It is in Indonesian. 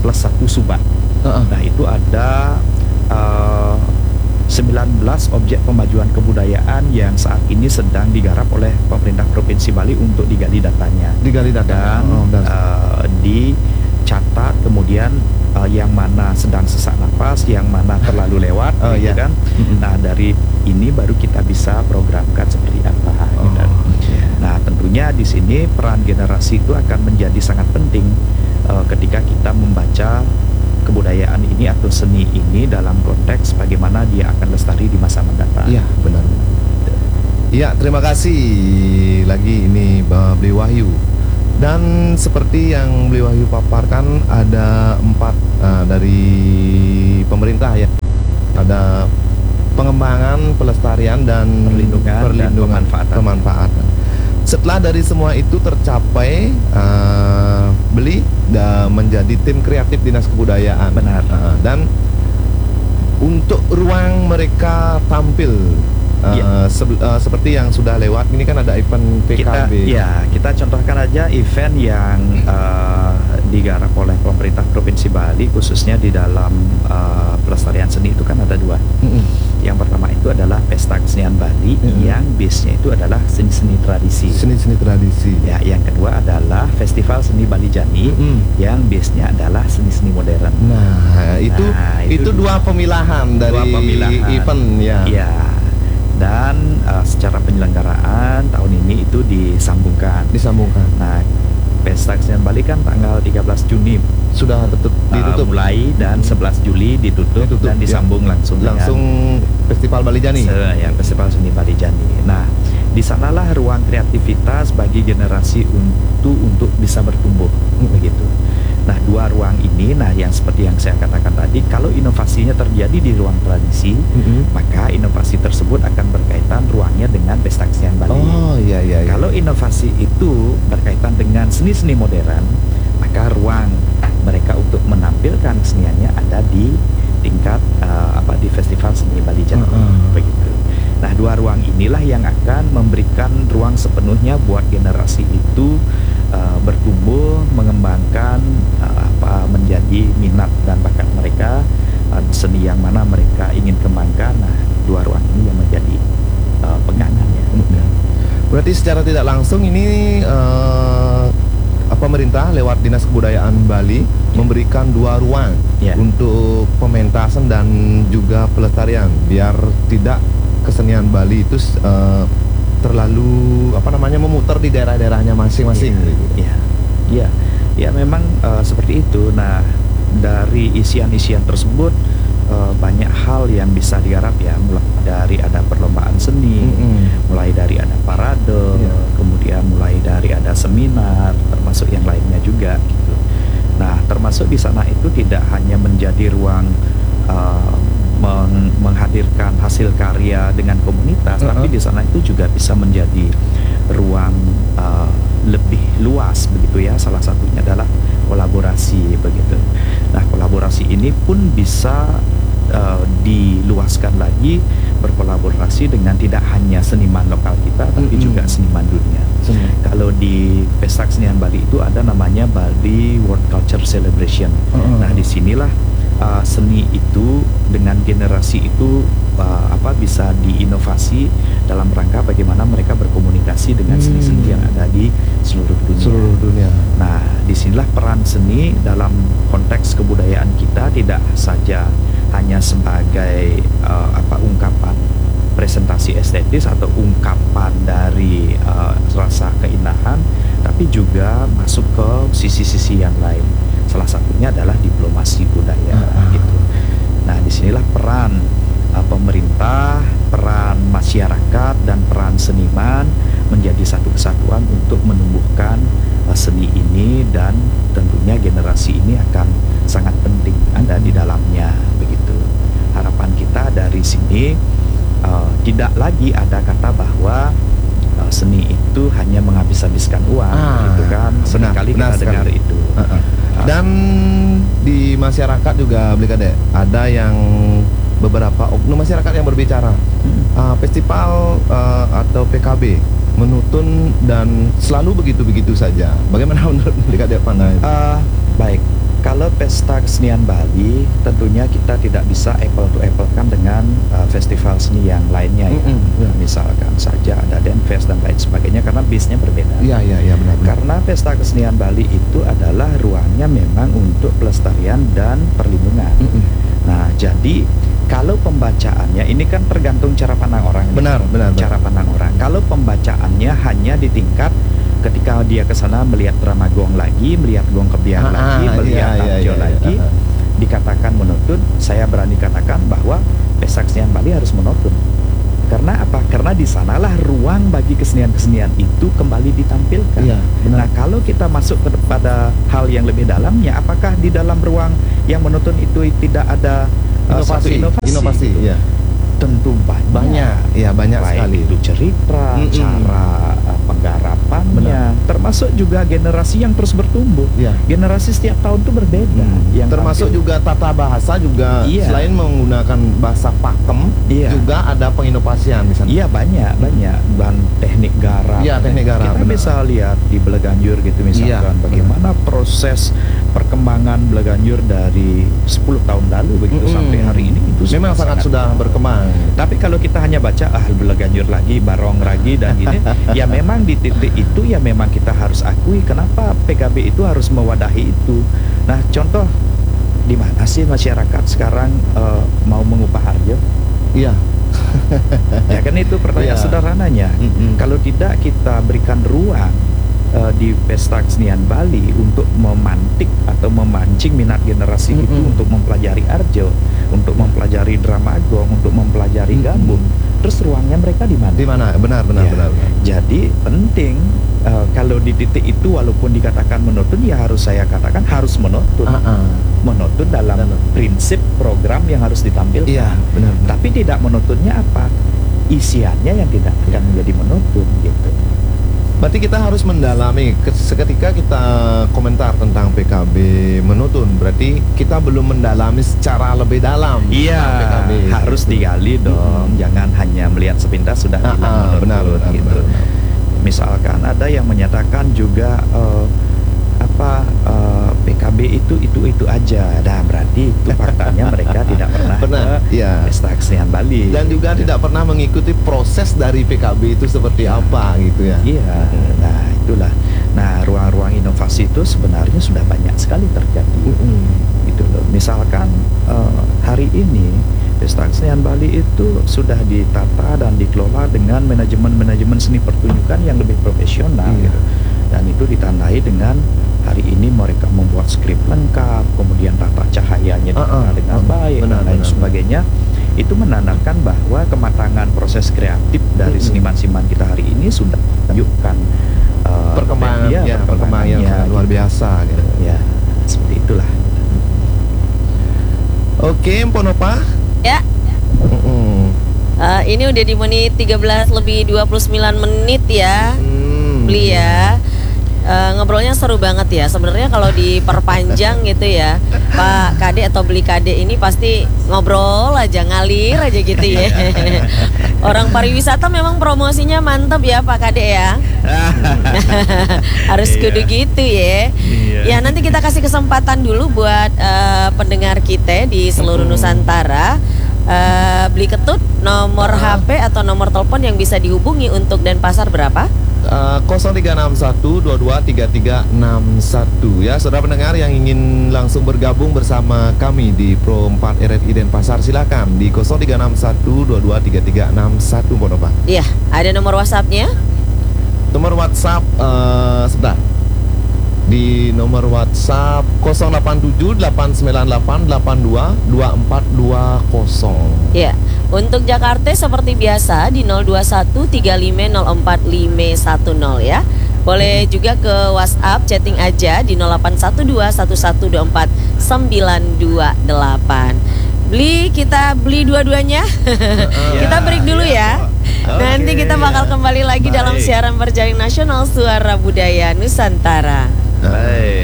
plus 1 Subak. Nah itu ada 19 objek pemajuan kebudayaan yang saat ini sedang digarap oleh pemerintah Provinsi Bali untuk digali datanya. Dan dicatat kemudian yang mana sedang sesak napas, yang mana terlalu lewat, gitu kan. Nah dari ini baru kita bisa programkan seperti apa. Gitu. Nah tentunya di sini peran generasi itu akan menjadi sangat penting ketika kita membaca kebudayaan ini atau seni ini dalam konteks bagaimana dia akan lestari di masa mendatang. Iya, benar. Iya, terima kasih lagi ini Beli Wahyu. Dan seperti yang Beli Wahyu paparkan, ada 4 dari pemerintah ya. Ada pengembangan, pelestarian dan perlindungan dan pemanfaatan. Setelah dari semua itu tercapai, Beli menjadi tim kreatif Dinas Kebudayaan. Benar. Dan untuk ruang mereka tampil, seperti yang sudah lewat ini kan ada event PKB. Kita contohkan aja event yang digarap oleh pemerintah Provinsi Bali, khususnya di dalam pelestarian seni itu kan ada 2. Yang pertama itu adalah Pesta Kesenian Bali yang base-nya itu adalah seni-seni tradisi. Seni-seni tradisi. Ya, yang kedua adalah Festival Seni Bali Jani yang base-nya adalah seni-seni modern. Nah, itu 2 pemilahan dari event ya. Iya. Dan secara penyelenggaraan tahun ini itu disambungkan. Nah, Pesta Kesenian Bali kan tanggal 13 Juni sudah ditutup mulai, dan 11 Juli ditutup dan disambung langsung Festival Bali Jani. Festival Seni Bali Jani. Nah, di sanalah ruang kreativitas bagi generasi untuk bisa bertumbuh begitu. Nah, 2 ruang ini, yang seperti yang saya katakan tadi, kalau inovasinya terjadi di ruang tradisi, maka inovasi tersebut akan berkaitan ruangnya dengan Pesta Kesenian Bali. Kalau inovasi itu berkaitan dengan seni-seni modern, maka ruang mereka untuk menampilkan keseniannya ada di tingkat di Festival Seni Bali Jani begitu. Nah, 2 ruang inilah yang akan memberikan ruang sepenuhnya buat generasi itu bertumbuh, mengembangkan menjadi minat dan bakat mereka, seni yang mana mereka ingin kembangkan. Nah, 2 ruang ini yang menjadi pegangannya. Berarti secara tidak langsung ini pemerintah lewat Dinas Kebudayaan Bali memberikan 2 ruang untuk pementasan dan juga pelestarian, biar tidak kesenian Bali itu terlalu memutar di daerah-daerahnya masing-masing. Ya memang seperti itu. Nah, dari isian-isian tersebut banyak hal yang bisa digarap ya, mulai dari ada perlombaan seni, mulai dari ada parade, kemudian mulai dari ada seminar, termasuk yang lainnya juga gitu. Nah, termasuk di sana itu tidak hanya menjadi ruang menghadirkan hasil karya dengan komunitas, tapi di sana itu juga bisa menjadi ruang lebih luas begitu ya. Salah satunya adalah kolaborasi begitu. Nah, kolaborasi ini pun bisa diluaskan lagi, berkolaborasi dengan tidak hanya seniman lokal kita, tapi juga seniman dunia. Kalau di Pesta Kesenian Bali itu ada namanya Bali World Culture Celebration. Nah, disinilah seni itu dengan generasi itu bisa diinovasi dalam rangka bagaimana mereka berkomunikasi dengan seni-seni yang ada di seluruh dunia. Nah, disinilah peran seni dalam konteks kebudayaan kita tidak saja hanya sebagai ungkapan presentasi estetis atau ungkapan dari rasa keindahan, tapi juga masuk ke sisi-sisi yang lain. Salah satunya adalah diplomasi budaya gitu. Nah, disinilah peran pemerintah, peran masyarakat, dan peran seniman menjadi satu kesatuan untuk menumbuhkan seni ini, dan tentunya generasi ini akan sangat penting ada di dalamnya begitu. Harapan kita dari sini tidak lagi ada kata bahwa seni itu hanya menghabis-habiskan uang gitu kan. Seringkali kita dengar itu. Dan di masyarakat juga ada yang beberapa oknum masyarakat yang berbicara festival atau PKB menutun dan selalu begitu-begitu saja. Bagaimana menurut Blikade pandang? Baik, Kalau pesta kesenian Bali, tentunya kita tidak bisa apple to apple kan dengan festival seni yang lainnya ya. Ya. Misalkan saja ada Denfest dan lain sebagainya karena base-nya berbeda. Iya, benar. Karena pesta kesenian Bali itu adalah ruangnya memang untuk pelestarian dan perlindungan. Nah, jadi kalau pembacaannya ini kan tergantung cara pandang orang. Benar. Cara pandang orang. Kalau pembacaannya hanya di tingkat ketika dia ke sana melihat drama gong lagi, melihat gong kebiang lagi, melihat tarjo lagi, dikatakan monoton, saya berani katakan bahwa pesta kesenian Bali harus monoton. Karena apa? Karena di sanalah ruang bagi kesenian-kesenian itu kembali ditampilkan. Iya, benar. Nah, kalau kita masuk kepada hal yang lebih dalamnya, apakah di dalam ruang yang monoton itu tidak ada satu inovasi? Iya. Tentu banyak. Iya, banyak Baik sekali. itu cerita, cara penggarapannya, termasuk juga generasi yang terus bertumbuh. Iya. Generasi setiap tahun itu berbeda. Yang Termasuk tampil- juga tata bahasa juga, Iya. selain menggunakan bahasa pakem, Iya. juga ada penginovasian di sana. Iya, banyak dan teknik garap. Iya, teknik garap, Kita benar. bisa lihat di Beleganjur gitu misalkan Iya, bagaimana proses perkembangan Beleganjur dari 10 tahun lalu begitu sampai hari ini itu Memang sangat sudah berkembang. Tapi kalau kita hanya baca Beleganjur lagi, Barong lagi dan ini, ya memang di titik itu ya memang kita harus akui kenapa PKB itu harus mewadahi itu. Nah, contoh di mana sih masyarakat sekarang mau mengupah harjo? Iya. Ya kan itu pertanyaan Iya. sederhananya. Kalau tidak kita berikan ruang di pesta kesenian Bali untuk memantik atau memancing minat generasi itu untuk mempelajari arjo, untuk mempelajari drama gong, untuk mempelajari gambung. Terus ruangnya mereka di mana? Di mana? Benar. Ya, jadi penting kalau di titik itu walaupun dikatakan monoton, ya harus saya katakan harus monoton. Monoton dalam prinsip program yang harus ditampilkan. Iya, benar. Tapi tidak monotonnya apa? Isiannya yang tidak akan menjadi monoton gitu. Berarti kita harus mendalami. Seketika kita komentar tentang PKB menonton, berarti kita belum mendalami secara lebih dalam tentang PKB. Harus digali dong. Jangan hanya melihat sepintas sudah bilang monoton benar, gitu. benar. Misalkan ada yang menyatakan juga PKB itu aja. Nah, berarti itu faktanya mereka tidak pernah ke pesta kesenian Bali. Dan juga tidak pernah mengikuti proses dari PKB itu seperti apa gitu ya. Iya, nah itulah. Nah, ruang-ruang inovasi itu sebenarnya sudah banyak sekali terjadi. Gitu loh. Misalkan hari ini pesta kesenian Bali itu sudah ditata dan dikelola dengan manajemen seni pertunjukan yang lebih profesional gitu. Dan itu ditandai dengan hari ini mereka membuat skrip lengkap, kemudian tata cahayanya ditata dengan baik dan lain sebagainya. Itu menandakan bahwa kematangan proses kreatif dari seniman-seniman kita hari ini sudah menunjukkan perkembangan yang sangat luar biasa gitu. Ya, seperti itulah. Oke, Mponopa. Ya. Ini udah di menit 13 lebih 29 menit ya. Beli ya. Ngobrolnya seru banget ya. Sebenarnya kalau diperpanjang gitu ya, Pak Kade atau Beli Kade ini pasti ngobrol aja, ngalir aja gitu ya. Orang pariwisata memang promosinya mantap ya Pak Kade ya. Harus kudu gitu ya. Ya nanti kita kasih kesempatan dulu buat pendengar kita di seluruh Nusantara. Beli Ketut, nomor HP atau nomor telepon yang bisa dihubungi untuk Denpasar berapa? 0361223361 ya, saudara pendengar yang ingin langsung bergabung bersama kami di Pro 4 RRI Denpasar, silakan di 0361223361 Mponopa. Iya, ada nomor WhatsApp-nya? Nomor WhatsApp sebentar. Di nomor WhatsApp 087898822420. Ya, untuk Jakarta seperti biasa di 02135045510 ya. Boleh juga ke WhatsApp chatting aja di 08121124928. Kita beli dua-duanya. Kita break dulu ya. Nanti kita bakal kembali lagi dalam siaran berjaring nasional Suara Budaya Nusantara. Baik.